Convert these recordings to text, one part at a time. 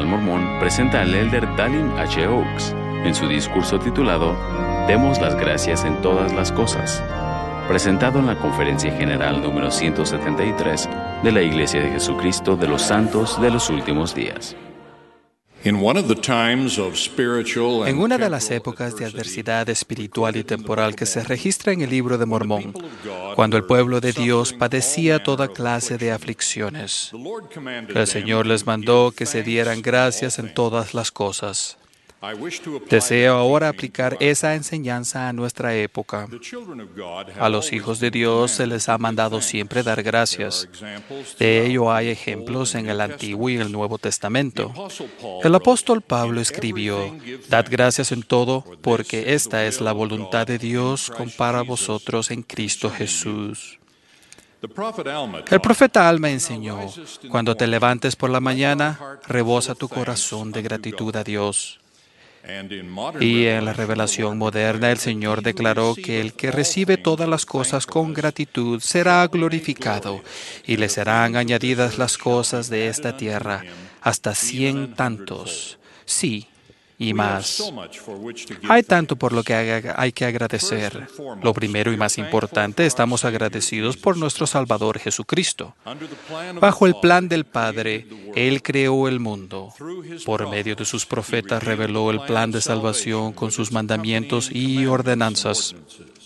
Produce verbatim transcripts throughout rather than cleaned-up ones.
General Mormón presenta al elder Dallin H. Oaks en su discurso titulado Demos las gracias en todas las cosas, presentado en la Conferencia General número ciento setenta y tres de la Iglesia de Jesucristo de los Santos de los Últimos Días. En una de las épocas de adversidad espiritual y temporal que se registra en el Libro de Mormón, cuando el pueblo de Dios padecía toda clase de aflicciones, el Señor les mandó que se dieran gracias en todas las cosas. Deseo ahora aplicar esa enseñanza a nuestra época. A los hijos de Dios se les ha mandado siempre dar gracias. De ello hay ejemplos en el Antiguo y el Nuevo Testamento. El apóstol Pablo escribió, «Dad gracias en todo, porque esta es la voluntad de Dios para vosotros en Cristo Jesús». El profeta Alma enseñó, «Cuando te levantes por la mañana, rebosa tu corazón de gratitud a Dios». Y en la revelación moderna el Señor declaró que el que recibe todas las cosas con gratitud será glorificado y le serán añadidas las cosas de esta tierra, hasta cien tantos, sí, y más. Hay tanto por lo que hay que agradecer. Lo primero y más importante, estamos agradecidos por nuestro Salvador Jesucristo. Bajo el plan del Padre, Él creó el mundo. Por medio de sus profetas reveló el plan de salvación con sus mandamientos y ordenanzas.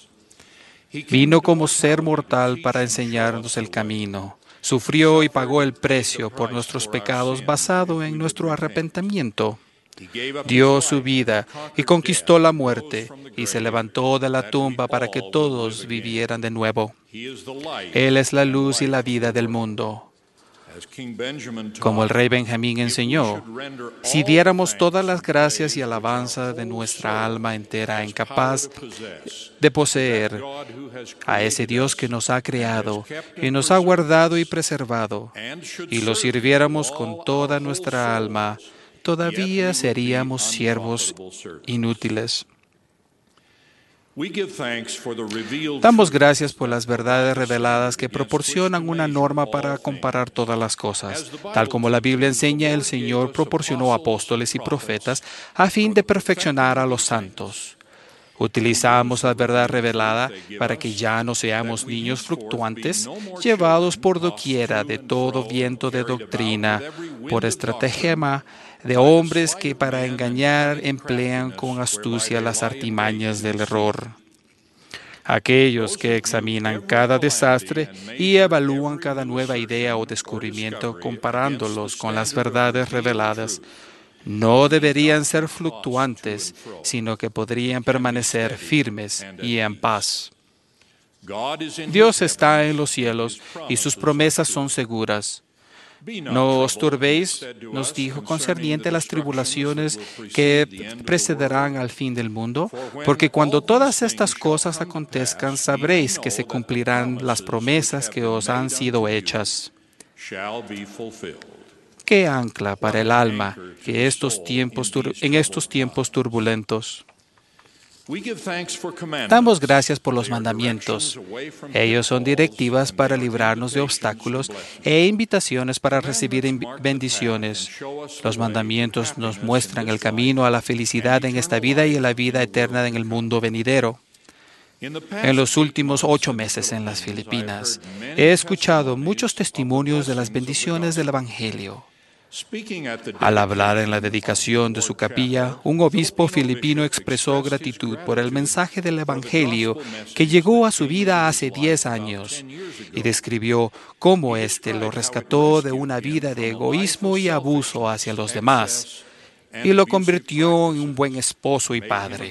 Vino como ser mortal para enseñarnos el camino. Sufrió y pagó el precio por nuestros pecados basado en nuestro arrepentimiento. Dio su vida y conquistó la muerte y se levantó de la tumba para que todos vivieran de nuevo. Él es la luz y la vida del mundo. Como el rey Benjamín enseñó, si diéramos todas las gracias y alabanza de nuestra alma entera incapaz de poseer a ese Dios que nos ha creado y nos ha guardado y preservado, y lo sirviéramos con toda nuestra alma, todavía seríamos siervos inútiles. Damos gracias por las verdades reveladas que proporcionan una norma para comparar todas las cosas. Tal como la Biblia enseña, el Señor proporcionó apóstoles y profetas a fin de perfeccionar a los santos. Utilizamos la verdad revelada para que ya no seamos niños fluctuantes, llevados por doquiera de todo viento de doctrina, por estratagema de hombres que para engañar emplean con astucia las artimañas del error. Aquellos que examinan cada desastre y evalúan cada nueva idea o descubrimiento comparándolos con las verdades reveladas, no deberían ser fluctuantes, sino que podrían permanecer firmes y en paz. Dios está en los cielos y sus promesas son seguras. No os turbéis, nos dijo, concerniente a las tribulaciones que precederán al fin del mundo, porque cuando todas estas cosas acontezcan, sabréis que se cumplirán las promesas que os han sido hechas. ¡Qué ancla para el alma que estos tiempos tur- en estos tiempos turbulentos! Damos gracias por los mandamientos. Ellos son directivas para librarnos de obstáculos e invitaciones para recibir bendiciones. Los mandamientos nos muestran el camino a la felicidad en esta vida y a la vida eterna en el mundo venidero. En los últimos ocho meses en las Filipinas, he escuchado muchos testimonios de las bendiciones del Evangelio. Al hablar en la dedicación de su capilla, un obispo filipino expresó gratitud por el mensaje del Evangelio que llegó a su vida hace diez años y describió cómo éste lo rescató de una vida de egoísmo y abuso hacia los demás y lo convirtió en un buen esposo y padre.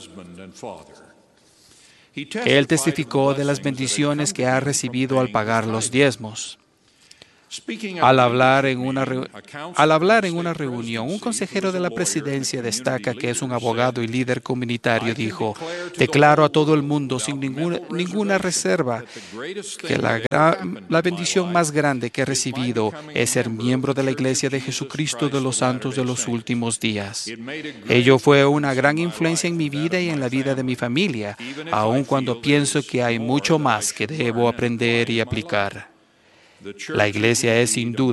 Él testificó de las bendiciones que ha recibido al pagar los diezmos. Al hablar, en una re... Al hablar en una reunión, un consejero de la presidencia destaca que es un abogado y líder comunitario, dijo, declaro a todo el mundo sin ninguna, ninguna reserva que la, gra... la bendición más grande que he recibido es ser miembro de la Iglesia de Jesucristo de los Santos de los Últimos Días. Ello fue una gran influencia en mi vida y en la vida de mi familia, aun cuando pienso que hay mucho más que debo aprender y aplicar. La Iglesia es sin duda